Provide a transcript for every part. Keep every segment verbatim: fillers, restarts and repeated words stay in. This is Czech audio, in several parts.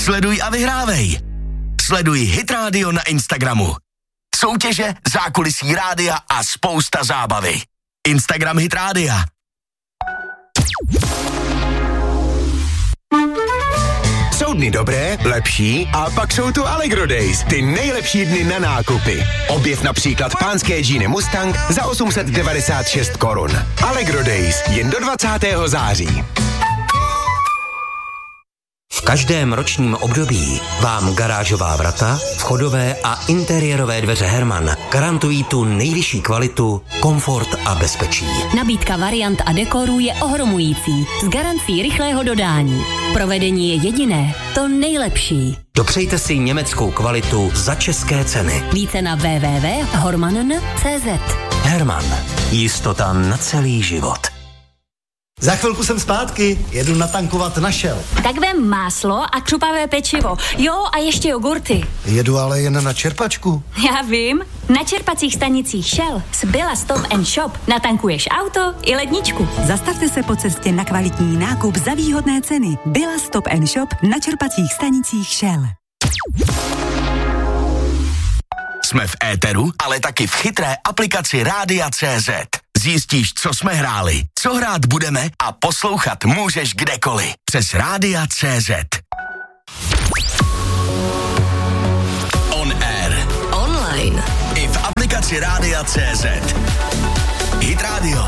Sleduj a vyhrávej. Sleduj Hit Radio na Instagramu. Soutěže, zákulisí rádia a spousta zábavy. Instagram Hit Rádia. Jsou dny dobré, lepší a pak jsou tu Allegro Days, ty nejlepší dny na nákupy. Objev například pánské džíny Mustang za osm set devadesát šest korun. Allegro Days jen do dvacátého září. V každém ročním období vám garážová vrata, vchodové a interiérové dveře Herman garantují tu nejvyšší kvalitu, komfort a bezpečí. Nabídka variant a dekorů je ohromující, s garancí rychlého dodání. Provedení je jediné, to nejlepší. Dopřejte si německou kvalitu za české ceny. Více na w w w tečka horman tečka c z. Herman. Jistota na celý život. Za chvilku jsem zpátky, jedu natankovat na Shell. Tak vem máslo a křupavé pečivo. Jo, a ještě jogurty. Jedu ale jen na čerpačku. Já vím. Na čerpacích stanicích Shell z Billa Stop and Shop natankuješ auto i ledničku. Zastavte se po cestě na kvalitní nákup za výhodné ceny. Billa Stop and Shop na čerpacích stanicích Shell. Jsme v éteru, ale taky v chytré aplikaci Rádia tečka cé zet. Zjistíš, co jsme hráli, co hrát budeme a poslouchat můžeš kdekoliv. Přes Rádia tečka cé zet. On air. Online. I v aplikaci Rádia tečka cé zet. Hit Radio.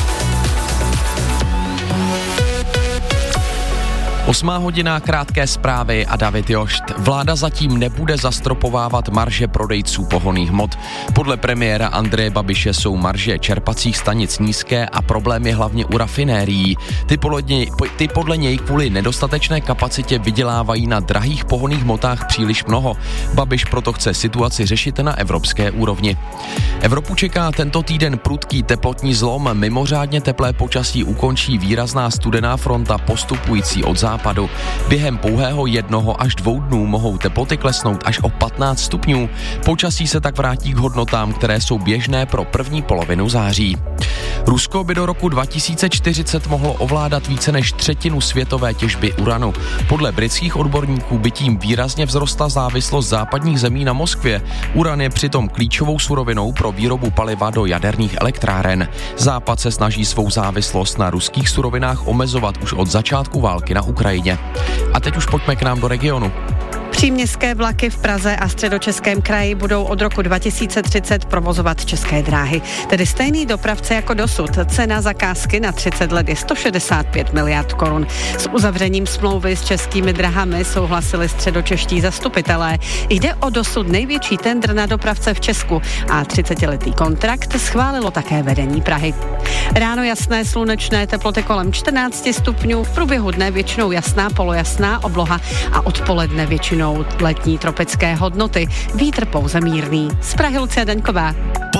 Osmá hodina, krátké zprávy a David Jošt. Vláda zatím nebude zastropovávat marže prodejců pohonných hmot. Podle premiéra Andreje Babiše jsou marže čerpacích stanic nízké a problém je hlavně u rafinérií. Ty podle něj, ty podle něj kvůli nedostatečné kapacitě vydělávají na drahých pohonných hmotách příliš mnoho. Babiš proto chce situaci řešit na evropské úrovni. Evropu čeká tento týden prudký teplotní zlom. Mimořádně teplé počasí ukončí výrazná studená fronta postupující od západu. Během pouhého jednoho až dvou dnů mohou teploty klesnout až o patnáct stupňů. Počasí se tak vrátí k hodnotám, které jsou běžné pro první polovinu září. Rusko by do roku dva tisíce čtyřicet mohlo ovládat více než třetinu světové těžby uranu. Podle britských odborníků by tím výrazně vzrostla závislost západních zemí na Moskvě. Uran je přitom klíčovou surovinou pro výrobu paliva do jaderných elektráren. Západ se snaží svou závislost na ruských surovinách omezovat už od začátku války na Ukrajině. A teď už pojďme k nám do regionu. Příměstské vlaky v Praze a Středočeském kraji budou od roku dva tisíce třicet provozovat České dráhy. Tedy stejný dopravce jako dosud. Cena zakázky na třicet let je sto šedesát pět miliard korun. S uzavřením smlouvy s Českými drahami souhlasili středočeští zastupitelé. Jde o dosud největší tendr na dopravce v Česku a třicetiletý kontrakt schválilo také vedení Prahy. Ráno jasné, slunečné, teploty kolem čtrnáct stupňů, v průběhu dne většinou jasná, polojasná obloha a odpoledne většinou letní tropické hodnoty. Vítr pouze mírný. Z Prahy Lucie Daňková.